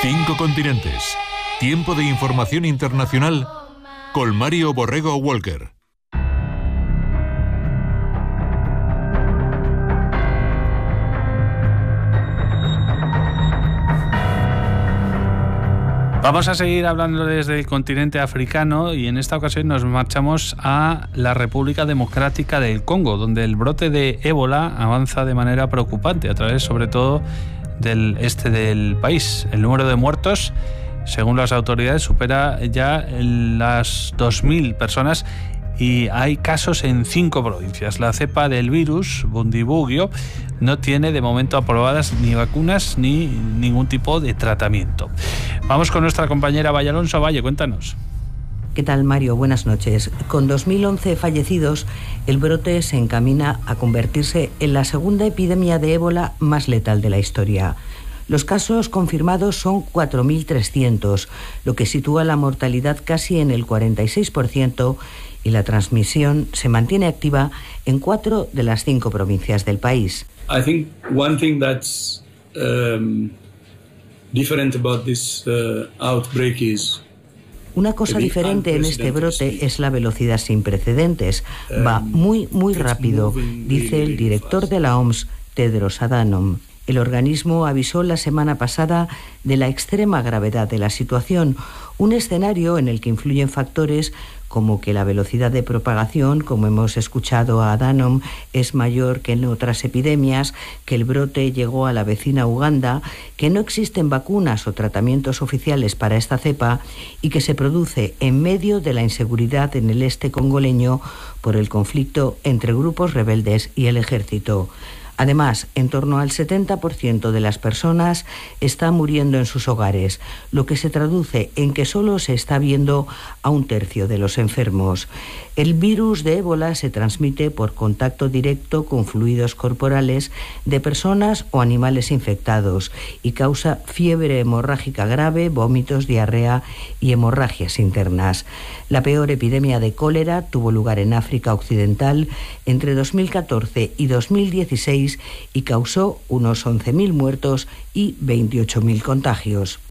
5 continentes. Tiempo de información internacional con Mario Borrego Walker. Vamos a seguir hablando desde el continente africano y en esta ocasión nos marchamos a la República Democrática del Congo, donde el brote de ébola avanza de manera preocupante a través sobre todo del este del país. El número de muertos, según las autoridades, supera ya las 2.000 personas y hay casos en 5 provincias. La cepa del virus, Bundibugyo, no tiene de momento aprobadas ni vacunas ni ningún tipo de tratamiento. Vamos con nuestra compañera Valle Alonso. Valle, cuéntanos. ¿Qué tal, Mario? Buenas noches. Con 2.011 fallecidos, el brote se encamina a convertirse en la segunda epidemia de ébola más letal de la historia. Los casos confirmados son 4.300, lo que sitúa la mortalidad casi en el 46%, y la transmisión se mantiene activa en 4 de las 5 provincias del país. I think one thing that's different about this outbreak is una cosa diferente en este brote es la velocidad sin precedentes. Va muy rápido, dice el director de la OMS, Tedros Adhanom. El organismo avisó la semana pasada de la extrema gravedad de la situación, un escenario en el que influyen factores como que la velocidad de propagación, como hemos escuchado a Adhanom, es mayor que en otras epidemias, que el brote llegó a la vecina Uganda, que no existen vacunas o tratamientos oficiales para esta cepa y que se produce en medio de la inseguridad en el este congoleño por el conflicto entre grupos rebeldes y el ejército. Además, en torno al 70% de las personas está muriendo en sus hogares, lo que se traduce en que solo se está viendo a 1/3 de los enfermos. El virus de ébola se transmite por contacto directo con fluidos corporales de personas o animales infectados y causa fiebre hemorrágica grave, vómitos, diarrea y hemorragias internas. La peor epidemia de cólera tuvo lugar en África Occidental entre 2014 y 2016 y causó unos 11.000 muertos y 28.000 contagios.